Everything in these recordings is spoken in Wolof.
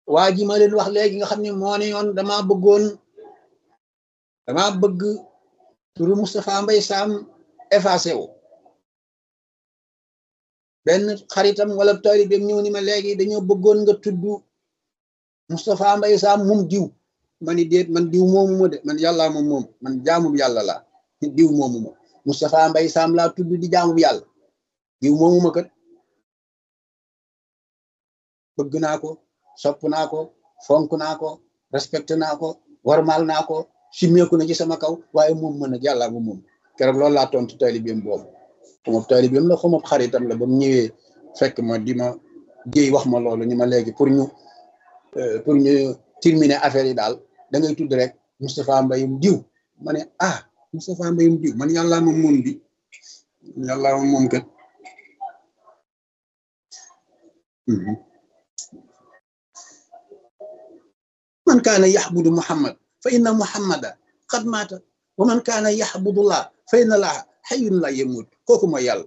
waa ji ma leen wax léegi nga xam ne moo ne yoon dama bëgg turu Moustapha Mbaye Sam effacé wu benn xaritam wala taalibeem ñëw ni ma léegi dañoo bëggoon nga tudd Moustapha Mbaye Sam moom diw ma ni déet man diw moomu ma de man yàllaa moom man jaamub yàlla laa diw moomu ma Moustapha Mbaye Sam laa tudd di jaamub yàlla diw moomu ma kat bëgg naa ko sopp naa ko fonk naa ko respecté naa ko warmal naa ko simeeku na ci sama kaw waaye moom mën nag yàllaa moom keroog loolu laa tontu taalibeem boobu xumab taalibeem la xumab xaritam la ba mu ñëwee fekk ma di ma jéy wax ma loolu ni ma léegi pour ñu terminer affaire yi daal da ngay tudd rek Moustapha Mbayum diw ma ne Moustapha Mbayum diw man yàllaa moom bi yàllaa moom kat man kaana yaxbudu Muhammad fa inna Muhammada qad maata wa man kaana yaxbudu llah fa inna llaha xayyun la yamut kooku mooy yàlla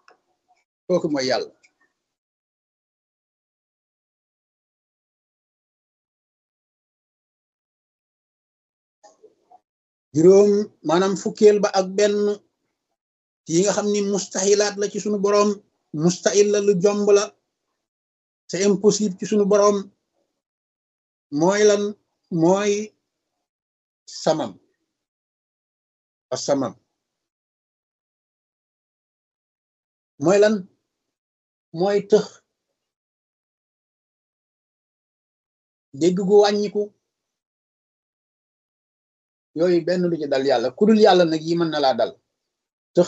juróom maanaam fukkeel ba ak benn yi nga xam ni mustaxilaat la ci sunu boroom mustahil la lu jomb la c'est impossible ci sunu boroom mooy lan mooy samam mooy lan mooy tëx dégg gu wàññiku yooyu benn lu ci dal yàlla ku dul yàlla nag yi mën na laa dal tëx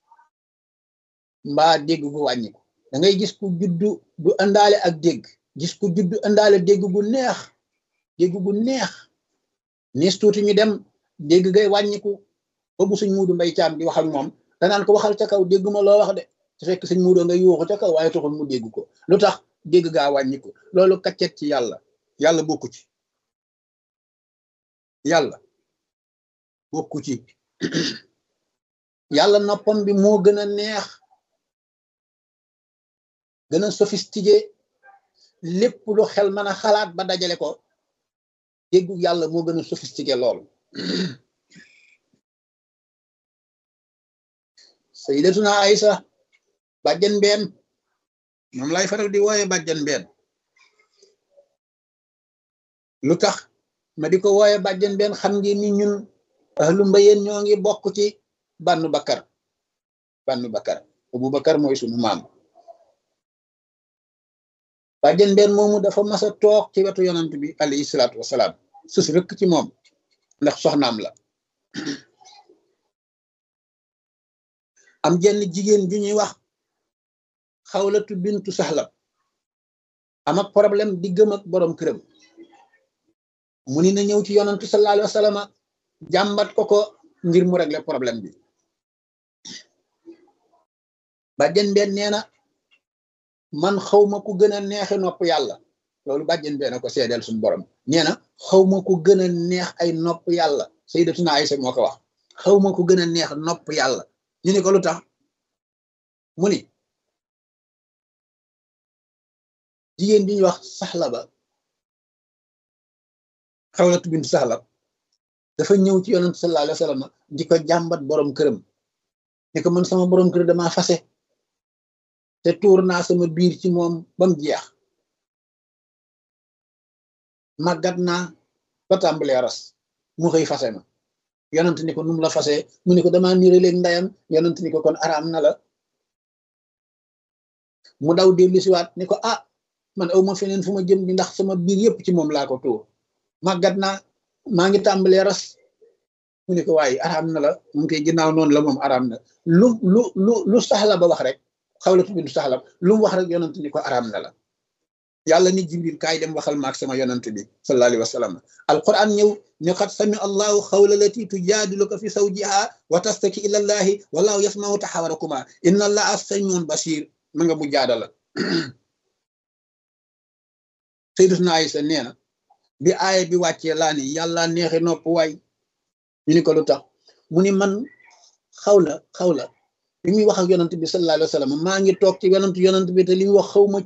mbaa dégg gu wàññiku da ngay gis ku juddu du àndaale ak dégg gis ku juddu àndaale dégg gu neex nees tuuti ñu dem dégg gay wàññiku ba bu Sëñ Muudu Mbay Caam di wax ak moom danaan ko waxal ca kaw dégguma loo wax de te fekk Sëñ Muudu nga yuuxu ca kaw waaye taxul mu dégg ko lu tax dégg gaa wàññiku loolu kaccet ci yàlla bokku ci yàlla noppam bi moo gën a neex gën a sophistiqué lépp lu xel mën a xalaat ba dajale ko déggu yàlla moo gën a sophistiqué lool sayyidatuna Aysa bàjjen mbeen moom lay faral di wooye bàjjen mbeen lu tax ma di ko wooye bàjjen mbeen xam ngeen ni ñun ahlu mbayeen ñoo ngi bokk ci Banu Bakar Abu Bakar mooy sunu maam bàjjen mbeen moomu dafa mas a toog ci wetu yonant bi alayhi salaatu wasalaam sus rëkk ci moom ndax soxnaam la am jenn jigéen ju ñuy wax Xawlatu bintu Sahlab am ak problème diggam ak borom këram mu ni na ñëw ci yonantu sallallahu alayhi wa sallam jàmbat ko ngir mu régler problème bi bàjjen mbeen nee na man xawma ku gën a neexe nopp yàlla loolu bàjjen mbeen ko seedeel suñu borom nee na xawma ku gën a neex ay nopp yàlla sayyidatuna Aysa moo ko wax xawma ku gën a neex nopp yàlla ñu ni ko lu tax mu ni jigéen bi ñuy wax Sahlaba Xawlatu bintu Sahlab dafa ñëw ci yonent sallallahu alayhi wa sallam di ko jàmbat borom këram ne ko man sama borom kër dama fase te tuur naa sama biir ci moom bam jeex màggat naa ba tàmbalee ras mu xëy fase ma yonent ni ko num la fase mu ni ko dama niire léeg ndayam yonent ni ko kon araam na la mu daw dellu siwaat ni ko man aw ma feneen fu ma jëm di ndax sama biir yépp ci moom laa ko tuur màggat naa maa ngi tàmbalee ras mu ni ko waaye araam na la mu koy ginnaaw noonu la moom araam na lu Sahlaba ba wax rek Xawlatu bintu Sahlab lu mu wax rek yonent ni ko araam na la yàlla ni Jibril kaay dem waxal maak sama yonent bi sallallahu alayhi wa sallam alquran ñëw ne qad sami allahu xawla lati tujaadiluka fi zawjiha wa tastaki ila llahi wallahu yasma'u taxawarakuma inna allaha samiun basir ma nga mu jaadala sayyidatuna Aysa nee na bi aaya bi wàccee laa ni yàlla neexe nopp waay ñu ni ko lu tax mu ni man xawla bi muy wax ak yonent bi sallallahu alayhi wa sallam maa ngi toog ci yonent bi te li mu wax xaw ma